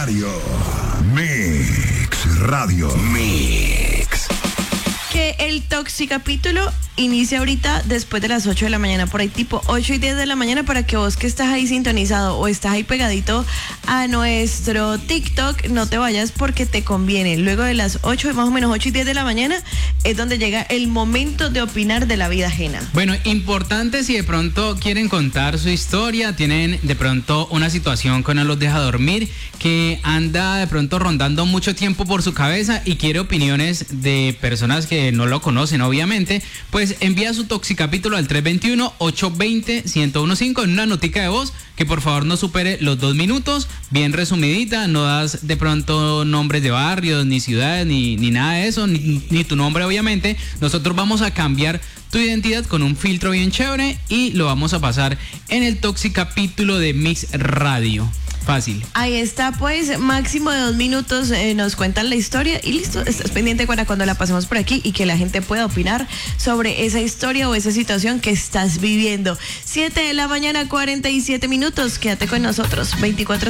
Radio. Mix Radio. Mix. Que el Toxicapítulo inicia ahorita después de las 8 de la mañana, por ahí tipo 8 y 10 de la mañana, para que vos que estás ahí sintonizado o estás ahí pegadito a nuestro TikTok, no te vayas porque te conviene. Luego de las 8, más o menos 8 y 10 de la mañana, es donde llega el momento de opinar de la vida ajena. Bueno, importante si de pronto quieren contar su historia, tienen de pronto una situación que no los deja dormir, que anda de pronto rondando mucho tiempo por su cabeza y quiere opiniones de personas que no lo conocen, obviamente, pues envía su Toxicapítulo al 321-820-1015 en una notica de voz que por favor no supere los 2 minutos, bien resumidita, no das de pronto nombres de barrios, ni ciudades, ni nada de eso, ni tu nombre obviamente. Nosotros vamos a cambiar tu identidad con un filtro bien chévere y lo vamos a pasar en el Toxicapítulo de Mix Radio. Fácil. Ahí está, pues, máximo de 2 minutos, nos cuentan la historia y listo, estás pendiente para cuando la pasemos por aquí y que la gente pueda opinar sobre esa historia o esa situación que estás viviendo. 7 de la mañana, 47 minutos, quédate con nosotros, 24